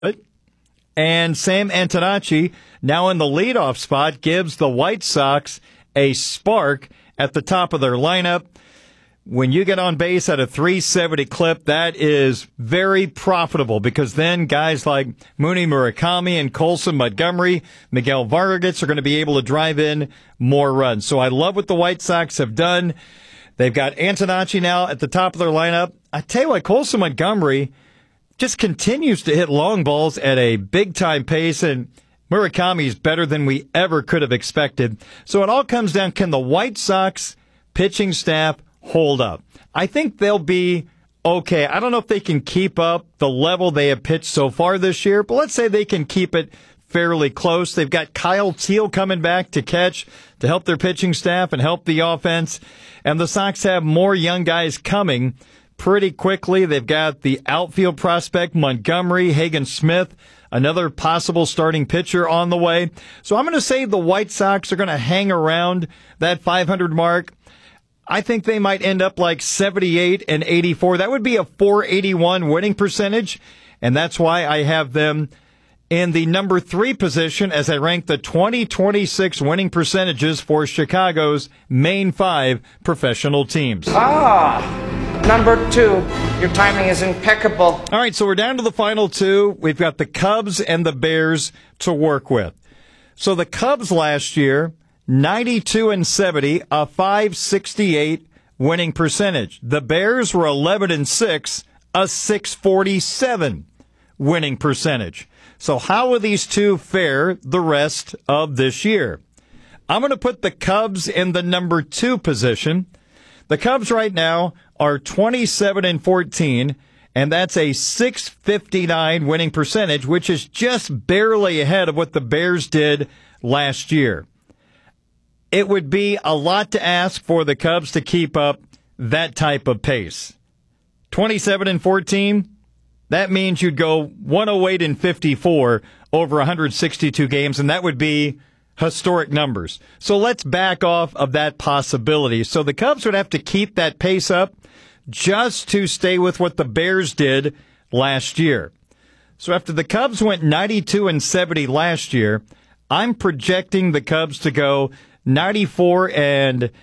And Sam Antonacci, now in the leadoff spot, gives the White Sox a spark at the top of their lineup. When you get on base at a 370 clip, that is very profitable because then guys like Mooney Murakami and Colson Montgomery, Miguel Vargas are going to be able to drive in more runs. So I love what the White Sox have done. They've got Antonacci now at the top of their lineup. I tell you what, Colson Montgomery just continues to hit long balls at a big-time pace, and Murakami is better than we ever could have expected. So it all comes down, can the White Sox pitching staff hold up? I think they'll be okay. I don't know if they can keep up the level they have pitched so far this year, but let's say they can keep it fairly close. They've got Kyle Teal coming back to catch, to help their pitching staff and help the offense. And the Sox have more young guys coming pretty quickly. They've got the outfield prospect, Montgomery, Hagen Smith, another possible starting pitcher on the way. So I'm going to say the White Sox are going to hang around that 500 mark. I think they might end up like 78 and 84. That would be a 481 winning percentage, and that's why I have them in the number 3 position as I rank the 2026 winning percentages for Chicago's main 5 professional teams. Number 2. Your timing is impeccable. All right, so we're down to the final 2. We've got the Cubs and the Bears to work with. So the Cubs last year, 92 and 70, a 568 winning percentage. The Bears were 11 and 6, a 647 winning percentage. So how will these two fare the rest of this year? I'm going to put the Cubs in the number 2 position. The Cubs right now are 27 and 14, and that's a 659 winning percentage, which is just barely ahead of what the Bears did last year. It would be a lot to ask for the Cubs to keep up that type of pace. 27 and 14, that means you'd go 108 and 54 over 162 games, and that would be historic numbers. So let's back off of that possibility. So the Cubs would have to keep that pace up just to stay with what the Bears did last year. So after the Cubs went 92 and 70 last year, I'm projecting the Cubs to go 94 and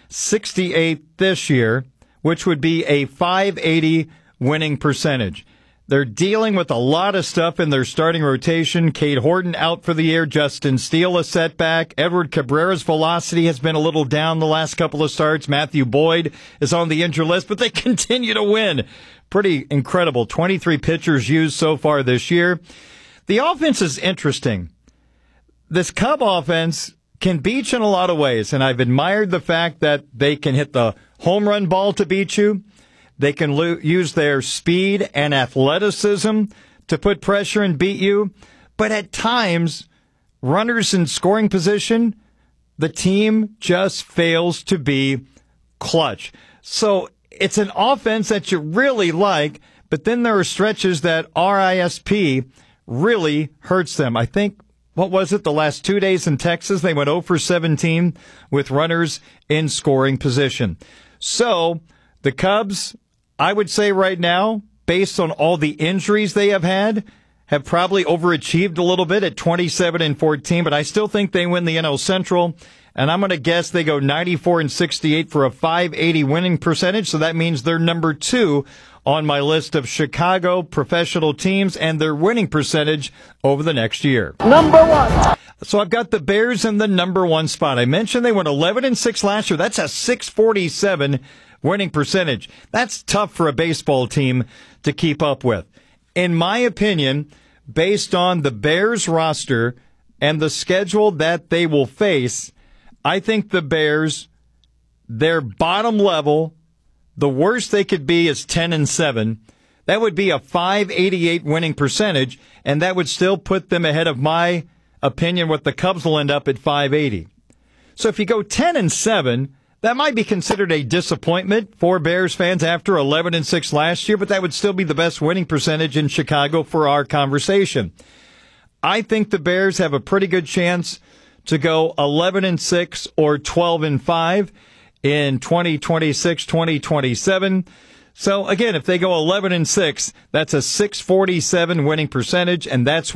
68 this year, which would be a 580 winning percentage. They're dealing with a lot of stuff in their starting rotation. Cade Horton out for the year. Justin Steele a setback. Edward Cabrera's velocity has been a little down the last couple of starts. Matthew Boyd is on the injured list, but they continue to win. Pretty incredible. 23 pitchers used so far this year. The offense is interesting. This Cub offense can beat you in a lot of ways, and I've admired the fact that they can hit the home run ball to beat you. They can use their speed and athleticism to put pressure and beat you. But at times, runners in scoring position, the team just fails to be clutch. So it's an offense that you really like, but then there are stretches that RISP really hurts them. I think, what was it, the last 2 days in Texas, they went 0 for 17 with runners in scoring position. So the Cubs, I would say right now, based on all the injuries they have probably overachieved a little bit at 27 and 14, but I still think they win the NL Central, and I'm going to guess they go 94 and 68 for a 580 winning percentage, so that means they're number 2 on my list of Chicago professional teams and their winning percentage over the next year. Number 1. So I've got the Bears in the number 1 spot. I mentioned they went 11 and 6 last year. That's a 647 winning percentage. That's tough for a baseball team to keep up with. In my opinion, based on the Bears roster and the schedule that they will face, I think the Bears, their bottom level, the worst they could be is 10 and 7. That would be a 588 winning percentage, and that would still put them ahead of my opinion what the Cubs will end up at 580. So if you go 10 and 7, that might be considered a disappointment for Bears fans after 11 and 6 last year, but that would still be the best winning percentage in Chicago for our conversation. I think the Bears have a pretty good chance to go 11 and 6 or 12 and 5 in 2026, 2027. So again, if they go 11-6, that's a 647 winning percentage, and that's